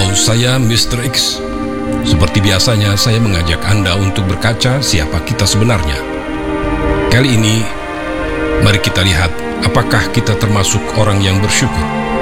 Halo, saya Mr. X. Seperti biasanya, saya mengajak Anda untuk berkaca siapa kita sebenarnya. Kali ini, mari kita lihat apakah kita termasuk orang yang bersyukur.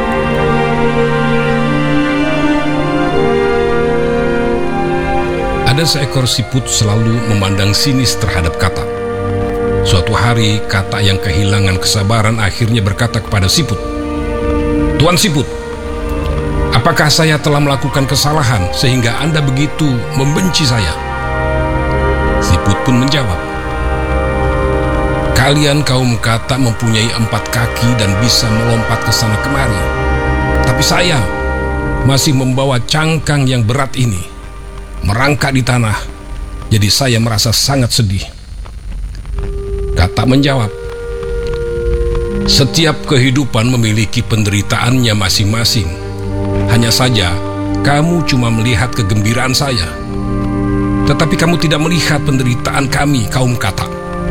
Ada seekor siput selalu memandang sinis terhadap Kata. Suatu hari, Kata yang kehilangan kesabaran akhirnya berkata kepada siput, "Tuan Siput, apakah saya telah melakukan kesalahan sehingga Anda begitu membenci saya?" Siput pun menjawab, "Kalian kaum Kata mempunyai 4 kaki dan bisa melompat ke sana kemari. Tapi saya masih membawa cangkang yang berat ini, merangkak di tanah, jadi saya merasa sangat sedih." Kata menjawab, "Setiap kehidupan memiliki penderitaannya masing-masing. Hanya saja, kamu cuma melihat kegembiraan saya. Tetapi kamu tidak melihat penderitaan kami, kaum Kata."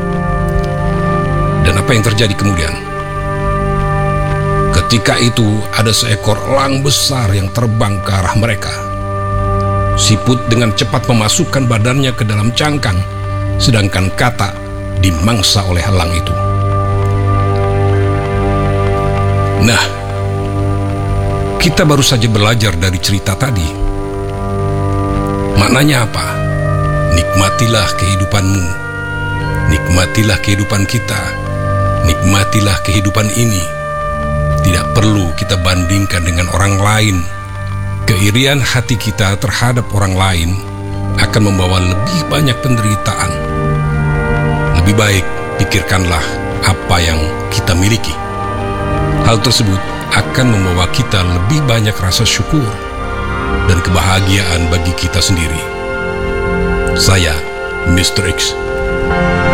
Dan apa yang terjadi kemudian? Ketika itu, ada seekor elang besar yang terbang ke arah mereka. Siput dengan cepat memasukkan badannya ke dalam cangkang, sedangkan Kata dimangsa oleh elang itu. Nah, kita baru saja belajar dari cerita tadi. Maknanya apa? Nikmatilah kehidupanmu, nikmatilah kehidupan kita, nikmatilah kehidupan ini. Tidak perlu kita bandingkan dengan orang lain. Keirian hati kita terhadap orang lain akan membawa lebih banyak penderitaan. Lebih baik pikirkanlah apa yang kita miliki. Hal tersebut akan membawa kita lebih banyak rasa syukur dan kebahagiaan bagi kita sendiri. Saya Mr. X.